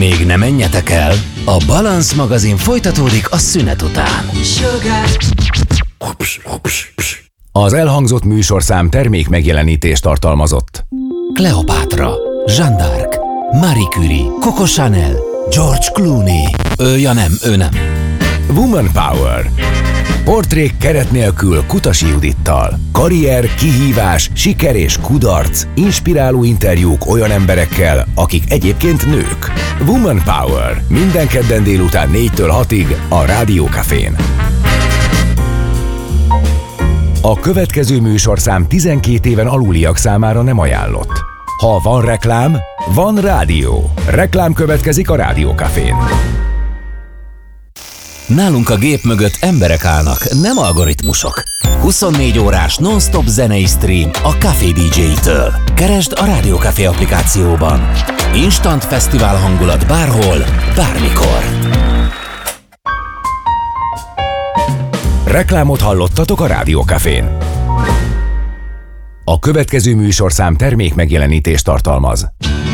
Még ne menjetek el, a Balansz magazin folytatódik a szünet után. Az elhangzott műsorszám termék megjelenítést tartalmazott. Kleopátra, Jeanne d'Arc, Marie Curie, Coco Chanel, George Clooney. Ő nem. Woman Power. Portrék keret nélkül Kutasi Judittal. Karrier, kihívás, siker és kudarc. Inspiráló interjúk olyan emberekkel, akik egyébként nők. Woman Power. Minden kedden délután 4-től 6-ig a Rádió Cafén. A következő műsorszám 12 éven aluliak számára nem ajánlott. Ha van reklám, van rádió. Reklám következik a Rádió Cafén. Nálunk a gép mögött emberek állnak, nem algoritmusok. 24 órás non-stop zenei stream a Café DJ-től. Keresd a Rádió Café applikációban. Instant fesztivál hangulat bárhol, bármikor. Reklámot hallottatok a Rádió Cafén. A következő műsorszám termék megjelenítést tartalmaz.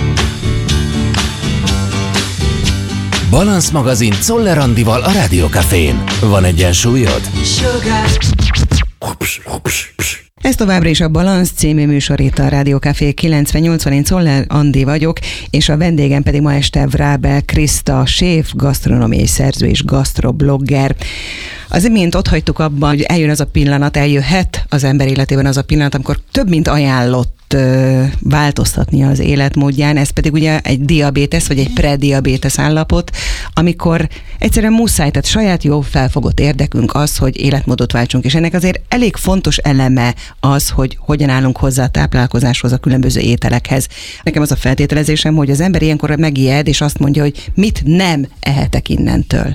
Balansz magazin Czoller Andival a Rádió Cafén. Van egyensúlyod? Ez továbbra is a Balansz című műsor itt a Rádió Café 98-on. Én Czoller Andi vagyok, és a vendégem pedig ma este Wrábel Kriszta, séf, gasztronómiai szerző és gasztroblogger. Az imént ott hagytuk abban, hogy eljön az a pillanat, eljöhet az ember életében az a pillanat, amikor több mint ajánlott változtatnia az életmódján, ez pedig ugye egy diabétesz, vagy egy prediabétesz állapot, amikor egyszerűen muszáj, tehát saját jó felfogott érdekünk az, hogy életmódot váltsunk, és ennek azért elég fontos eleme az, hogy hogyan állunk hozzá a táplálkozáshoz, a különböző ételekhez. Nekem az a feltételezésem, hogy az ember ilyenkor megijed, és azt mondja, hogy mit nem ehetek innentől.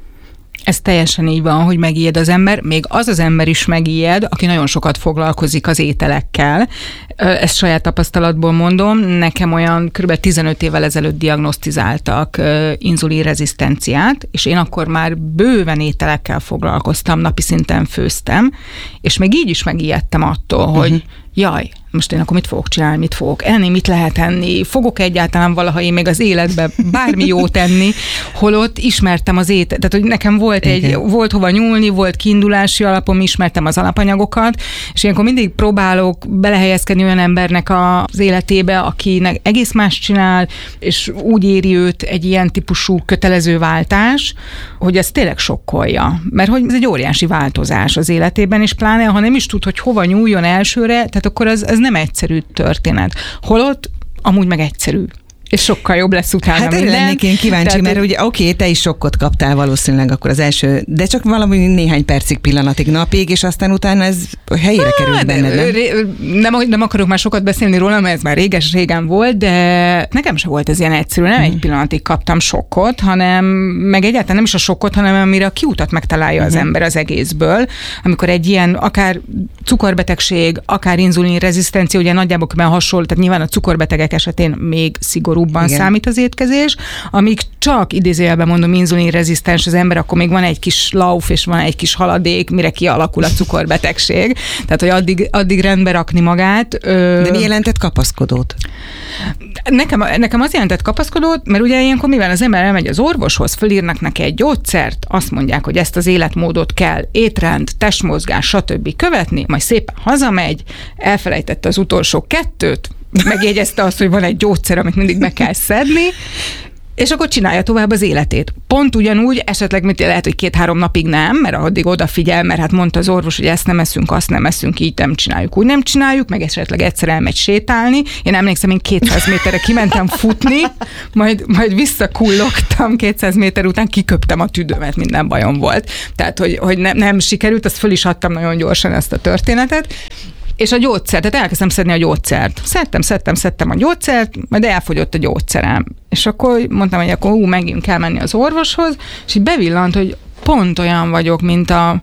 Ez teljesen így van, hogy megijed az ember, még az ember is megijed, aki nagyon sokat foglalkozik az ételekkel. Ezt saját tapasztalatból mondom, nekem olyan kb. 15 évvel ezelőtt diagnosztizáltak inzulinrezisztenciát, és én akkor már bőven ételekkel foglalkoztam, napi szinten főztem, és még így is megijedtem attól, hogy jaj, most én akkor mit fogok csinálni, mit fogok enni, mit lehet enni, fogok egyáltalán valaha én még az életben bármi jót enni, holott ismertem az tehát hogy nekem volt hova nyúlni, volt kiindulási alapom, ismertem az alapanyagokat, és ilyenkor mindig próbálok belehelyezkedni olyan embernek az életébe, akinek egész más csinál, és úgy éri őt egy ilyen típusú kötelező váltás, hogy ez tényleg sokkolja, mert hogy ez egy óriási változás az életében, és pláne, ha nem is tud, hogy hova nyúljon elsőre, tehát akkor ez nem egyszerű történet. Holott amúgy meg egyszerű. És sokkal jobb lesz utána minden. Hát lennék én kíváncsi, mert ugye oké, te is sokkot kaptál valószínűleg akkor az első, de csak valami néhány percig, pillanatig, napig, és aztán utána ez helyére került benned, nem akarok már sokat beszélni róla, mert ez már régen volt, de nekem sem volt ez ilyen egyszerű, nem egy pillanatig kaptam sokkot, hanem meg egyáltalán nem is a sokkot, hanem amire a kiutat megtalálja az ember az egészből, amikor egy ilyen akár cukorbetegség, akár inzulinrezisztencia, ugye nagyjából hasonló, tehát nyilván a cukorbetegek esetén még szigorúbban számít az étkezés, amíg csak idézőjelben mondom inzulinrezisztens az ember, akkor még van egy kis lauf és van egy kis haladék, mire kialakul a cukorbetegség. Tehát, hogy addig rendbe rakni magát. De mi jelentett kapaszkodót? Nekem az jelentett kapaszkodót, mert ugye ilyenkor mivel az ember elmegy az orvoshoz, fölírnak neki egy gyógyszert, azt mondják, hogy ezt az életmódot kell, étrend, testmozgás, stb. Követni, majd szépen hazamegy, elfelejtette az utolsó 2, megjegyezte azt, hogy van egy gyógyszer, amit mindig be kell szedni, és akkor csinálja tovább az életét. Pont ugyanúgy, esetleg lehet, hogy 2-3 napig nem, mert addig odafigyel, mert hát mondta az orvos, hogy ezt nem eszünk, azt nem eszünk, így nem csináljuk, úgy nem csináljuk, meg esetleg egyszer elmegy sétálni. Én emlékszem, én 200 méterre kimentem futni, majd visszakullogtam 200 méter után, kiköptem a tüdőmet, minden bajom volt. Tehát, hogy nem sikerült, azt föl is adtam nagyon gyorsan ezt a történetet. És a gyógyszer, tehát elkezdtem szedni a gyógyszert. Szedtem a gyógyszert, majd elfogyott a gyógyszerem. És akkor mondtam, hogy akkor megint kell menni az orvoshoz, és így bevillant, hogy pont olyan vagyok, mint a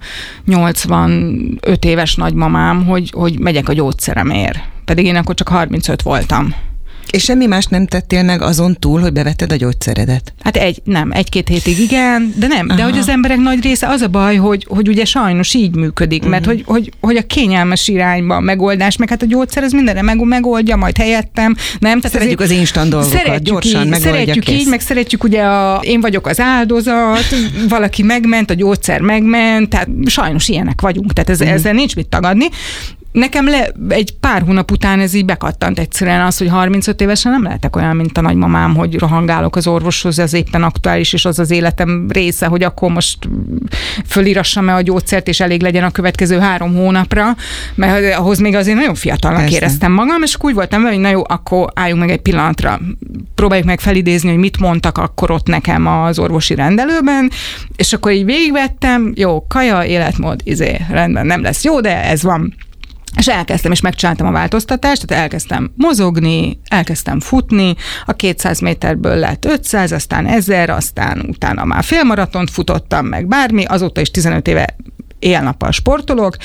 85 éves nagymamám, hogy megyek a gyógyszeremért. Pedig én akkor csak 35 voltam. És semmi más nem tettél meg azon túl, hogy bevetted a gyógyszeredet? Hát egy-két hétig igen, de nem. De hogy az emberek nagy része, az a baj, hogy ugye sajnos így működik, mert hogy a kényelmes irányba megoldás, meg hát a gyógyszer ez mindenre megoldja, majd helyettem. Nem? Tehát szeretjük az instant dolgokat, gyorsan megoldja, szeretjük kész. Így, meg szeretjük ugye én vagyok az áldozat, valaki megment, a gyógyszer megment, tehát sajnos ilyenek vagyunk, tehát ezzel nincs mit tagadni. Nekem egy pár hónap után ez így bekattant egyszerűen az, hogy 35 évesen nem lehetek olyan, mint a nagymamám, hogy rohangálok az orvoshoz, ez éppen aktuális, és az életem része, hogy akkor most fölírassam-e a gyógyszert, és elég legyen a következő 3 hónapra, mert ahhoz még azért nagyon fiatalnak éreztem magam, és úgy voltam vele, hogy na jó, akkor álljunk meg egy pillanatra, próbáljuk meg felidézni, hogy mit mondtak akkor ott nekem az orvosi rendelőben, és akkor így végigvettem, jó, kaja, életmód, rendben, nem lesz jó, de ez van. És elkezdtem, és megcsináltam a változtatást, tehát elkezdtem mozogni, elkezdtem futni, a 200 méterből lett 500, aztán 1000, aztán utána már félmaratont futottam, meg bármi, azóta is 15 éve éjjel-nappal sportolok,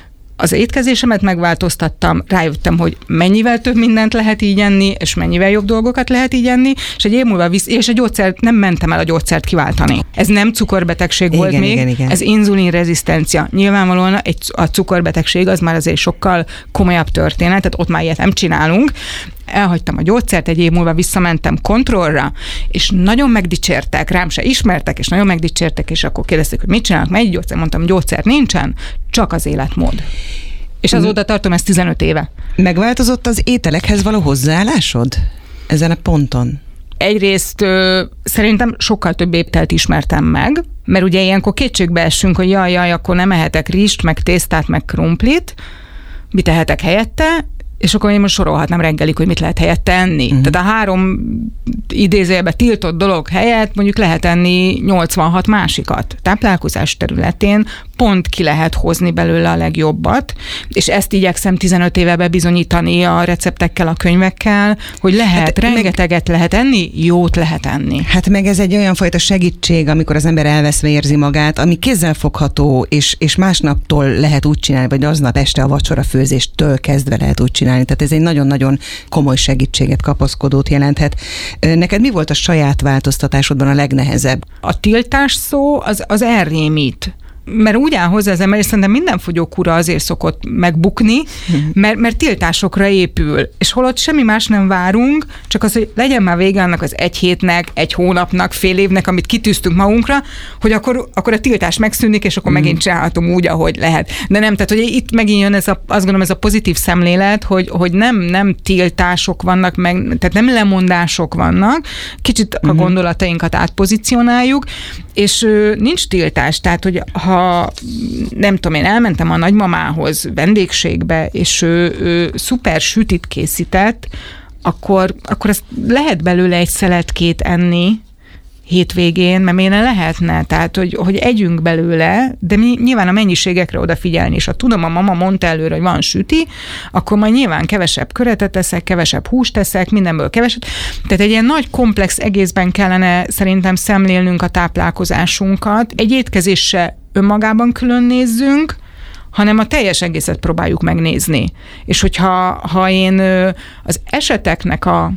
az étkezésemet megváltoztattam, rájöttem, hogy mennyivel több mindent lehet így enni, és mennyivel jobb dolgokat lehet így enni, és egy év múlva és a gyógyszert, nem mentem el a gyógyszert kiváltani. Ez nem cukorbetegség volt még, igen. Ez inzulinrezisztencia. Nyilvánvalóan a cukorbetegség az már azért sokkal komolyabb történet, tehát ott már ilyet nem csinálunk. Elhagytam a gyógyszert, egy év múlva visszamentem kontrollra, és nagyon megdicsértek, rám se ismertek, és nagyon megdicsértek, és akkor kérdezték, hogy mit csinálok, melyik gyógyszer? Mondtam, gyógyszer nincsen, csak az életmód. És azóta tartom ezt 15 éve. Megváltozott az ételekhez való hozzáállásod ezen a ponton? Egyrészt szerintem sokkal több ételt ismertem meg, mert ugye ilyenkor kétségbe essünk, hogy jaj, akkor nem ehetek rizst, meg tésztát, meg krumplit, mit ehetek helyette, és akkor én most sorolhatnám reggelig, hogy mit lehet helyette enni. Tehát a 3 idézőjelben tiltott dolog helyett mondjuk lehet enni 86 másikat. Táplálkozás területén pont ki lehet hozni belőle a legjobbat, és ezt igyekszem 15 éve bebizonyítani a receptekkel, a könyvekkel, hogy lehet, rengeteget lehet enni, jót lehet enni. Hát meg ez egy olyan fajta segítség, amikor az ember elveszve érzi magát, ami kézzelfogható, és másnaptól lehet úgy csinálni, vagy aznap este a vacsorafőzéstől kezdve lehet úgy csinálni. Tehát ez egy nagyon-nagyon komoly segítséget, kapaszkodót jelenthet. Neked mi volt a saját változtatásodban a legnehezebb? A tiltás szó az elrémít. Mert úgy áll hozzá az ember, és szerintem minden fogyókúra azért szokott megbukni, mert tiltásokra épül. És holott semmi más nem várunk, csak az, hogy legyen már vége annak az 1 hétnek, 1 hónapnak, fél évnek, amit kitűztünk magunkra, hogy akkor a tiltás megszűnik, és akkor megint csinálhatom úgy, ahogy lehet. De nem, tehát hogy itt megint jön azt gondolom, ez a pozitív szemlélet, hogy nem tiltások vannak, tehát nem lemondások vannak, kicsit a gondolatainkat átpozícionáljuk, és nincs tiltás, tehát hogy ha nem tudom, én elmentem a nagymamához vendégségbe, és ő szuper sütit készített, akkor azt lehet belőle egy szeletkét enni hétvégén, mert miért ne lehetne? Tehát, hogy együnk belőle, de mi nyilván a mennyiségekre odafigyelni, és ha tudom, a mama mondta előre, hogy van süti, akkor majd nyilván kevesebb köretet eszek, kevesebb húst eszek, mindenből keveset. Tehát egy ilyen nagy komplex egészben kellene szerintem szemlélnünk a táplálkozásunkat. Egy étkezés se önmagában külön nézzünk, hanem a teljes egészet próbáljuk megnézni. És hogyha én az eseteknek a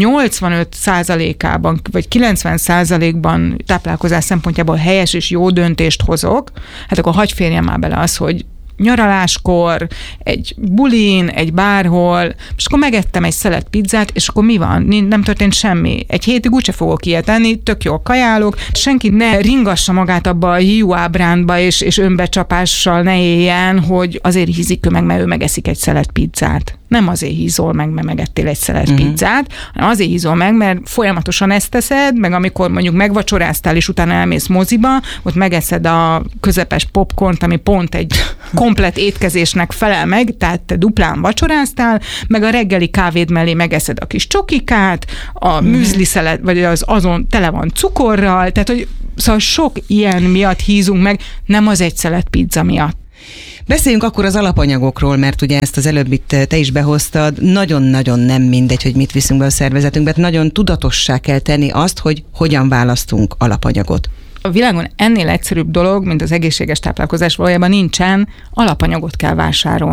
85%-ában, vagy 90%-ban táplálkozás szempontjából helyes és jó döntést hozok, hát akkor hagyj férjem már bele az, hogy nyaraláskor, egy bulin, egy bárhol, és akkor megettem egy szelet pizzát, és akkor mi van? Nem történt semmi. Egy hétig úgyse fogok ilyet enni, tök jól kajálok, senki ne ringassa magát abba a hiú ábrándba, és önbecsapással ne éljen, hogy azért hízik ő meg, mert ő megeszik egy szelet pizzát. Nem azért hízol meg, mert megettél egy szelet pizzát, hanem azért hízol meg, mert folyamatosan ezt teszed, meg amikor mondjuk megvacsoráztál, és utána elmész moziba, ott megeszed a közepes popcornt, ami pont egy komplett étkezésnek felel meg, tehát te duplán vacsoráztál, meg a reggeli kávéd mellé megeszed a kis csokikát, a műzli szelet, vagy azon tele van cukorral, tehát hogy szóval sok ilyen miatt hízunk meg, nem az egy szelet pizza miatt. Beszéljünk akkor az alapanyagokról, mert ugye ezt az előbb itt te is behoztad, nagyon-nagyon nem mindegy, hogy mit viszünk be a szervezetünkbe, nagyon tudatossá kell tenni azt, hogy hogyan választunk alapanyagot. A világon ennél egyszerűbb dolog, mint az egészséges táplálkozás, valójában nincsen, alapanyagot kell vásárolni.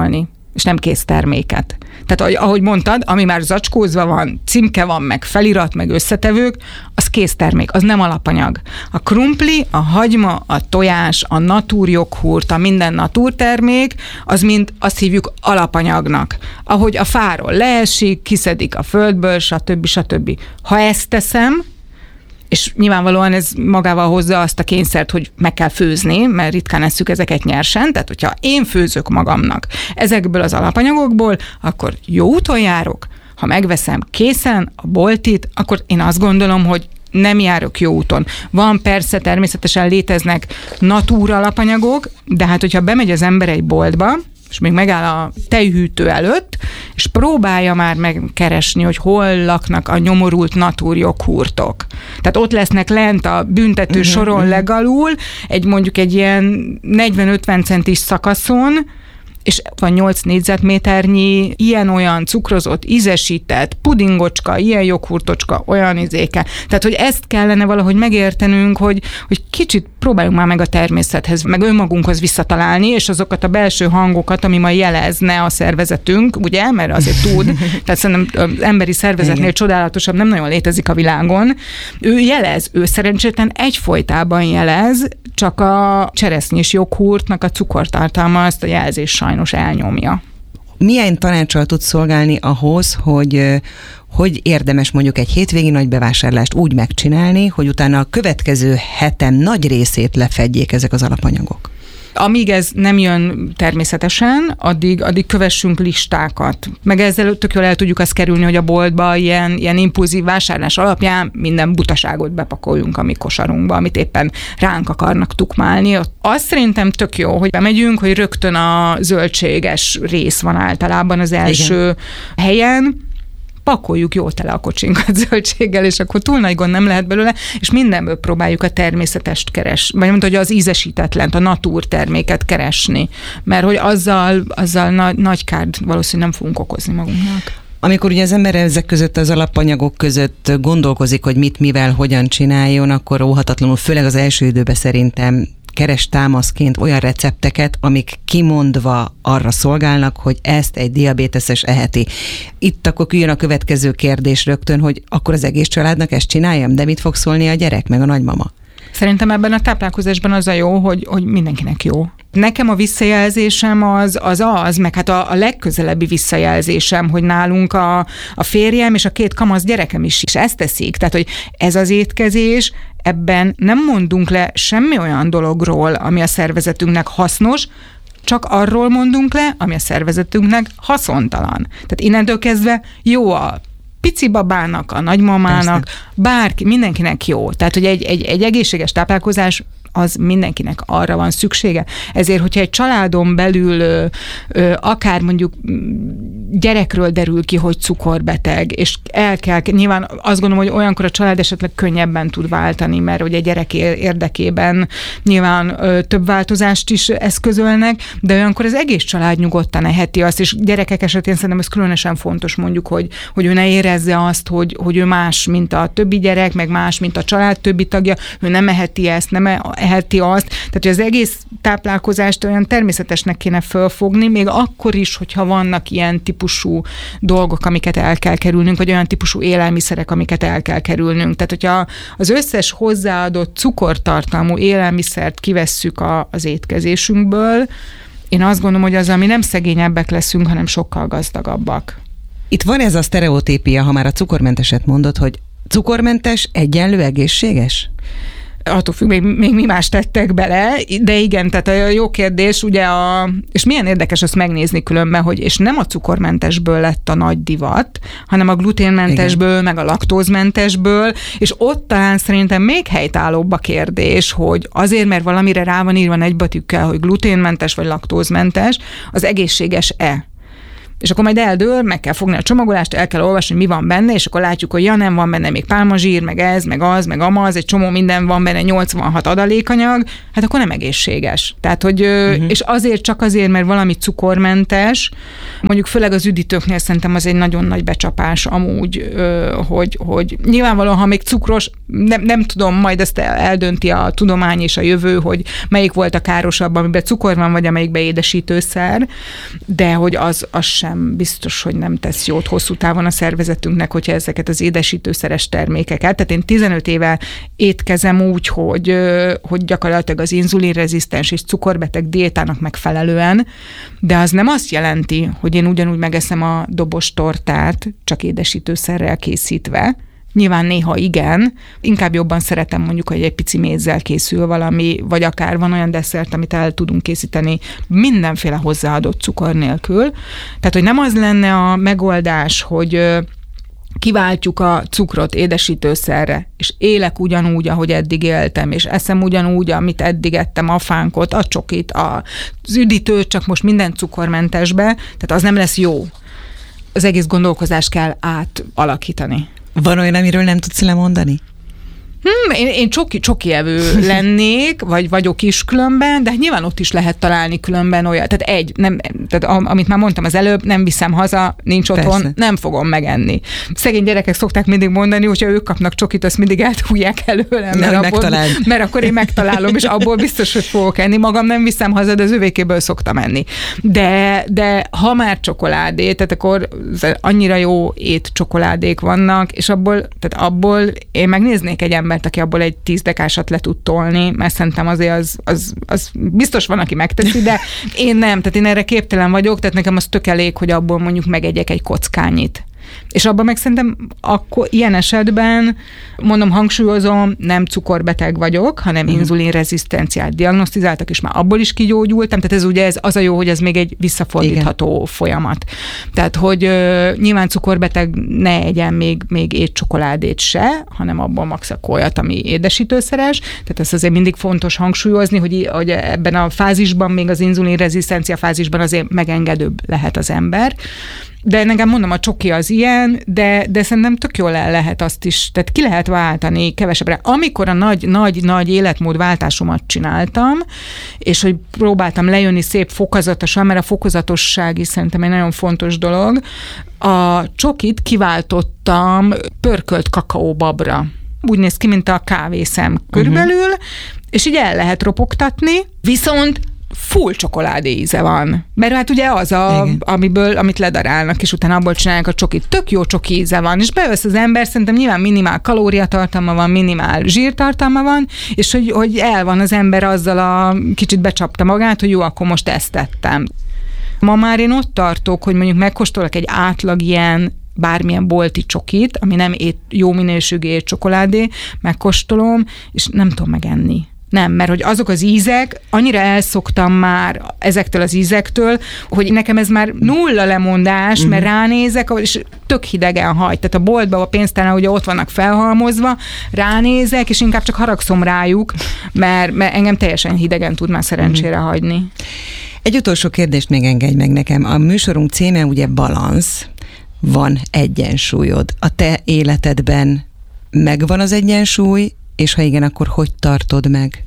és nem készterméket. Tehát ahogy mondtad, ami már zacskózva van, címke van, meg felirat, meg összetevők, az késztermék, az nem alapanyag. A krumpli, a hagyma, a tojás, a natúrjoghurt, a minden natúrtermék, az mind azt hívjuk alapanyagnak. Ahogy a fáról leesik, kiszedik a földből, stb. Ha ezt teszem, és nyilvánvalóan ez magával hozza azt a kényszert, hogy meg kell főzni, mert ritkán esszük ezeket nyersen, tehát hogyha én főzök magamnak ezekből az alapanyagokból, akkor jó úton járok, ha megveszem készen a boltit, akkor én azt gondolom, hogy nem járok jó úton. Van persze, természetesen léteznek natúr alapanyagok, de hát hogyha bemegy az ember egy boltba, és még megáll a tejhűtő előtt, és próbálja már megkeresni, hogy hol laknak a nyomorult natúrjoghurtok. Tehát ott lesznek lent a büntető soron legalul, mondjuk egy ilyen 40-50 centis szakaszon, és van 8 négyzetméternyi ilyen-olyan cukrozott, ízesített, pudingocska, ilyen joghurtocska, olyan izéke. Tehát, hogy ezt kellene valahogy megértenünk, hogy kicsit próbáljunk már meg a természethez, meg önmagunkhoz visszatalálni, és azokat a belső hangokat, ami ma jelezne a szervezetünk, ugye, mert azért tud, tehát szerintem az emberi szervezetnél csodálatosabb nem nagyon létezik a világon. Ő jelez, ő szerencsétlen egyfolytában jelez, csak a cseresznyés joghurtnak a cukortartalma ezt a jelzést sajnos elnyomja. Milyen tanáccsal tudsz szolgálni ahhoz, hogy érdemes mondjuk egy hétvégi nagy bevásárlást úgy megcsinálni, hogy utána a következő hetem nagy részét lefedjék ezek az alapanyagok? Amíg ez nem jön természetesen, addig kövessünk listákat. Meg ezzel tök jól el tudjuk azt kerülni, hogy a boltba ilyen impulzív vásárlás alapján minden butaságot bepakoljunk a mi kosarunkba, amit éppen ránk akarnak tukmálni. Azt szerintem tök jó, hogy bemegyünk, hogy rögtön a zöldséges rész van általában az első helyen, pakoljuk jó tele a kocsinkat zöldséggel, és akkor túl nagy gond nem lehet belőle, és mindenből próbáljuk a természetest keresni, vagy mondta, hogy az ízesítetlent, a natúr terméket keresni, mert hogy azzal nagy kárt valószínűleg nem fogunk okozni magunknak. Amikor ugye az ember ezek között az alapanyagok között gondolkozik, hogy mit, mivel, hogyan csináljon, akkor óhatatlanul, főleg az első időben szerintem keres támaszként olyan recepteket, amik kimondva arra szolgálnak, hogy ezt egy diabéteses eheti. Itt akkor jön a következő kérdés rögtön, hogy akkor az egész családnak ezt csináljam, de mit fog szólni a gyerek, meg a nagymama? Szerintem ebben a táplálkozásban az a jó, hogy mindenkinek jó. Nekem a visszajelzésem az, meg hát a legközelebbi visszajelzésem, hogy nálunk a férjem és a 2 kamasz gyerekem is ezt teszik. Tehát, hogy ez az étkezés, ebben nem mondunk le semmi olyan dologról, ami a szervezetünknek hasznos, csak arról mondunk le, ami a szervezetünknek haszontalan. Tehát innentől kezdve jó a pici babának, a nagymamának, bárki, mindenkinek jó. Tehát, hogy egy egészséges táplálkozás az mindenkinek arra van szüksége. Ezért, hogyha egy családon belül akár mondjuk gyerekről derül ki, hogy cukorbeteg, és nyilván azt gondolom, hogy olyankor a család esetleg könnyebben tud váltani, mert ugye gyerek érdekében nyilván több változást is eszközölnek, de olyankor az egész család nyugodtan eheti azt, és gyerekek esetén szerintem ez különösen fontos mondjuk, hogy ő ne érezze azt, hogy ő más, mint a többi gyerek, meg más, mint a család többi tagja, ő nem eheti ezt, nem eheti azt. Tehát, hogy az egész táplálkozást olyan természetesnek kéne fölfogni, még akkor is, hogyha vannak ilyen típusú dolgok, amiket el kell kerülnünk, vagy olyan típusú élelmiszerek, amiket el kell kerülnünk. Tehát, hogyha az összes hozzáadott cukortartalmú élelmiszert kivesszük az étkezésünkből, én azt gondolom, hogy az, ami nem szegényebbek leszünk, hanem sokkal gazdagabbak. Itt van ez a sztereotípia, ha már a cukormenteset mondod, hogy cukormentes egyenlő egészséges? Attól függ, még mi más tettek bele, de igen, tehát a jó kérdés, ugye és milyen érdekes azt megnézni különben, hogy és nem a cukormentesből lett a nagy divat, hanem a gluténmentesből, igen, meg a laktózmentesből, és ott talán szerintem még helytállóbb a kérdés, hogy azért, mert valamire rá van írva egybetűkkel, hogy gluténmentes vagy laktózmentes, az egészséges-e? És akkor majd eldől, meg kell fogni a csomagolást, el kell olvasni, hogy mi van benne, és akkor látjuk, hogy nem van benne még pálmazsír, meg ez, meg az, meg amaz, egy csomó minden van benne, 86 adalékanyag, hát akkor nem egészséges. Tehát, hogy, és csak azért, mert valami cukormentes, mondjuk főleg az üdítőknél szerintem az egy nagyon nagy becsapás amúgy, hogy nyilvánvalóan, ha még cukros, nem tudom, majd ezt eldönti a tudomány és a jövő, hogy melyik volt a károsabb, amiben cukor van, vagy amelyikben édesítőszer, de hogy az sem biztos, hogy nem tesz jót hosszú távon a szervezetünknek, hogyha ezeket az édesítőszeres termékeket. Tehát én 15 éve étkezem úgy, hogy gyakorlatilag az inzulinrezisztens és cukorbeteg diétának megfelelően, de az nem azt jelenti, hogy én ugyanúgy megeszem a dobos tortát, csak édesítőszerrel készítve. Nyilván néha igen, inkább jobban szeretem mondjuk, hogy egy pici mézzel készül valami, vagy akár van olyan desszert, amit el tudunk készíteni mindenféle hozzáadott cukor nélkül. Tehát, hogy nem az lenne a megoldás, hogy kiváltjuk a cukrot édesítőszerre, és élek ugyanúgy, ahogy eddig éltem, és eszem ugyanúgy, amit eddig ettem, a fánkot, a csokit, az üdítőt, csak most minden cukormentesbe, tehát az nem lesz jó. Az egész gondolkozást kell átalakítani. Van olyan, amiről nem tudsz lemondani? Én csoki evő lennék, vagy vagyok is különben, de nyilván ott is lehet találni különben olyan. Tehát amit már mondtam az előbb, nem viszem haza, nincs otthon, persze. Nem fogom megenni. Szegény gyerekek szokták mindig mondani, hogyha ők kapnak csokit, azt mindig elhújják előlem, mert akkor én megtalálom, és abból biztos, hogy fogok enni. Magam nem viszem haza, de az övékéből szoktam enni. De ha már csokoládé, tehát akkor annyira jó csokoládék vannak, és abból én megnéznék egy embert, aki abból egy 10 dekásat le tud tolni, mert szerintem azért az biztos van, aki megteszi, de én nem, tehát én erre képtelen vagyok, tehát nekem az tök elég, hogy abból mondjuk megegyek egy kockányit. És abban meg szerintem akkor ilyen esetben, mondom, hangsúlyozom, nem cukorbeteg vagyok, hanem inzulinrezisztenciát diagnosztizáltak, és már abból is kigyógyultam, tehát ez ugye az a jó, hogy ez még egy visszafordítható folyamat. Tehát, hogy nyilván cukorbeteg ne egyen még étcsokoládét se, hanem abból max a olyat, ami édesítőszeres, tehát ez azért mindig fontos hangsúlyozni, hogy ebben a fázisban, még az inzulinrezisztencia fázisban azért megengedőbb lehet az ember. De nekem mondom, a csoki az ilyen, de szerintem tök jól el lehet azt is, tehát ki lehet váltani kevesebbre. Amikor a nagy életmódváltásomat csináltam, és hogy próbáltam lejönni szép fokozatosan, mert a fokozatosság is szerintem egy nagyon fontos dolog, a csokit kiváltottam pörkölt kakaóbabra. Úgy néz ki, mint a kávészem körülbelül, és így el lehet ropogtatni, viszont full csokoládé íze van. Mert hát ugye az, amit ledarálnak, és utána abból csinálják a csokit. Tök jó csoki íze van, és bevesz az ember, szerintem nyilván minimál kalóriatartalma van, minimál zsírtartalma van, és hogy el van az ember azzal kicsit becsapta magát, hogy jó, akkor most ezt tettem. Ma már én ott tartok, hogy mondjuk megkóstolok egy átlag ilyen bármilyen bolti csokit, ami nem jó minőségű étcsokoládé, megkóstolom, és nem tudom megenni. Nem, mert hogy azok az ízek, annyira elszoktam már ezektől az ízektől, hogy nekem ez már nulla lemondás, mert ránézek, és tök hidegen hagy. Tehát a boltban, a pénztárnál ugye ott vannak felhalmozva, ránézek, és inkább csak haragszom rájuk, mert engem teljesen hidegen tud már szerencsére hagyni. Egy utolsó kérdést még engedj meg nekem. A műsorunk címe ugye balansz, van egyensúlyod. A te életedben megvan az egyensúly, és ha igen, akkor hogy tartod meg?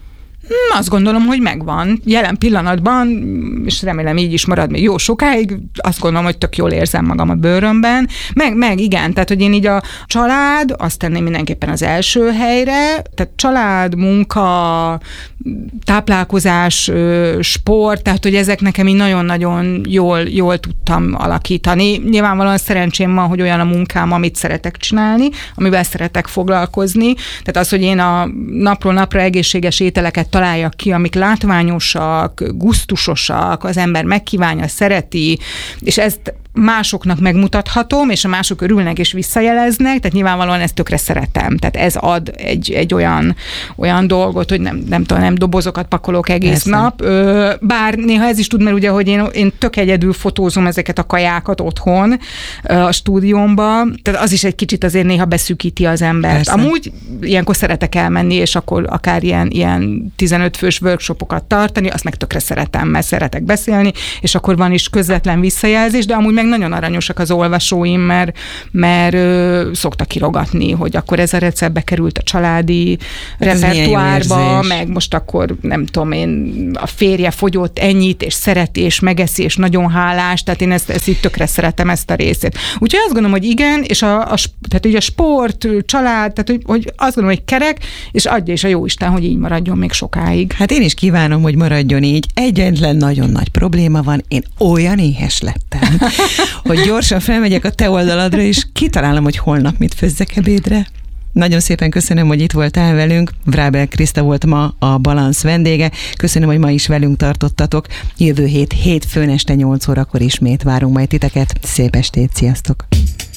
Azt gondolom, hogy megvan. Jelen pillanatban, és remélem így is marad még jó sokáig, azt gondolom, hogy tök jól érzem magam a bőrömben. Meg igen, tehát, hogy én így a család, azt tenném mindenképpen az első helyre, tehát család, munka, táplálkozás, sport, tehát, hogy ezek nekem így nagyon-nagyon jól tudtam alakítani. Nyilvánvalóan szerencsém van, hogy olyan a munkám, amit szeretek csinálni, amivel szeretek foglalkozni. Tehát az, hogy én a napról napra egészséges ételeket találjak ki, amik látványosak, gusztusosak, az ember megkívánja, szereti, és ezt másoknak megmutathatom, és a mások örülnek és visszajeleznek, tehát nyilvánvalóan ezt tökre szeretem. Tehát ez ad egy olyan dolgot, hogy nem dobozokat pakolok egész Persze. nap. Bár néha ez is tud, mert ugye, hogy én tök egyedül fotózom ezeket a kajákat otthon a stúdiómba, tehát az is egy kicsit azért néha beszűkíti az embert. Persze. Amúgy ilyenkor szeretek elmenni, és akkor akár ilyen 15 fős workshopokat tartani, azt meg tökre szeretem, mert szeretek beszélni, és akkor van is közvetlen visszajelzés, de amúgy meg nagyon aranyosak az olvasóim, mert szoktak kirogatni, hogy akkor ez a receptbe került a családi repertoárba, meg most akkor nem tudom én, a férje fogyott ennyit, és szereti, és megeszi, és nagyon hálás, tehát én ezt így tökre szeretem, ezt a részét. Úgyhogy azt gondolom, hogy igen, és tehát ugye a sport, család, tehát hogy azt gondolom, hogy kerek, és adja is a jóisten, hogy így maradjon még sokáig. Hát én is kívánom, hogy maradjon így. Egyetlen nagyon nagy probléma van, én olyan éhes lettem, hogy gyorsan felmegyek a te oldaladra, és kitalálom, hogy holnap mit főzzek ebédre. Nagyon szépen köszönöm, hogy itt voltál velünk. Wrábel Kriszta volt ma a Balansz vendége. Köszönöm, hogy ma is velünk tartottatok. Jövő hétfőn este 8 órakor ismét várunk majd titeket. Szép estét, sziasztok!